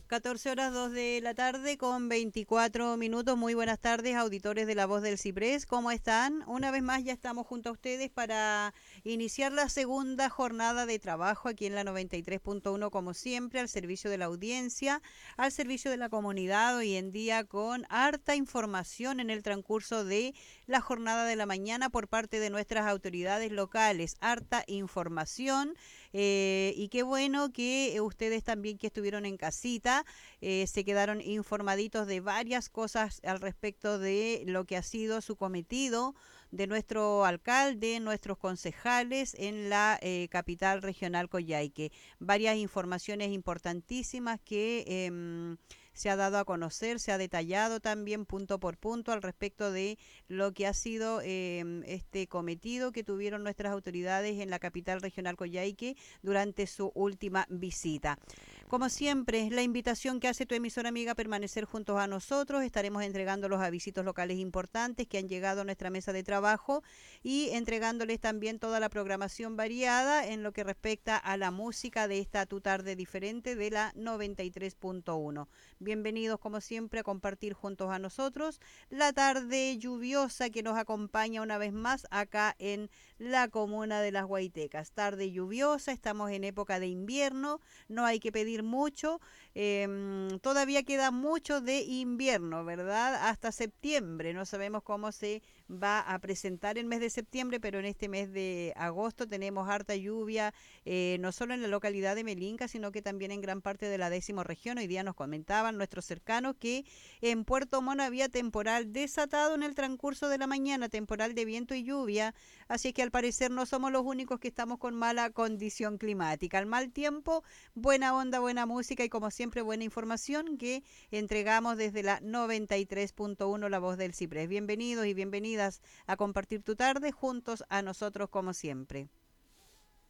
14 horas 2 de la tarde con 24 minutos. Muy buenas tardes, auditores de La Voz del Ciprés. ¿Cómo están? Una vez más ya estamos junto a ustedes para iniciar la segunda jornada de trabajo aquí en la 93.1, como siempre, al servicio de la audiencia, al servicio de la comunidad, hoy en día con harta información en el transcurso de la jornada de la mañana por parte de nuestras autoridades locales. Harta información y qué bueno que ustedes también que estuvieron en casita se quedaron informaditos de varias cosas al respecto de lo que ha sido su cometido de nuestro alcalde, nuestros concejales en la capital regional Coyhaique. Varias informaciones importantísimas que se ha dado a conocer, se ha detallado también punto por punto al respecto de lo que ha sido este cometido que tuvieron nuestras autoridades en la capital regional Coyhaique durante su última visita. Como siempre, la invitación que hace tu emisora amiga a permanecer juntos a nosotros. Estaremos entregando los avisitos locales importantes que han llegado a nuestra mesa de trabajo y entregándoles también toda la programación variada en lo que respecta a la música de esta Tu Tarde Diferente de la 93.1. Bienvenidos como siempre a compartir juntos a nosotros la tarde lluviosa que nos acompaña una vez más acá en la comuna de Las Guaitecas. Tarde lluviosa, estamos en época de invierno, no hay que pedir mucho, todavía queda mucho de invierno, ¿verdad? Hasta septiembre, no sabemos cómo se va a presentar el mes de septiembre, pero en este mes de agosto tenemos harta lluvia, no solo en la localidad de Melinca, sino que también en gran parte de la 10ª región. Hoy día nos comentaban nuestros cercanos que en Puerto Montt había temporal desatado en el transcurso de la mañana, temporal de viento y lluvia, así que al parecer no somos los únicos que estamos con mala condición climática. Al mal tiempo, buena onda, buena música y como siempre buena información que entregamos desde la 93.1 La Voz del Ciprés. Bienvenidos y bienvenidas a compartir tu tarde juntos a nosotros como siempre.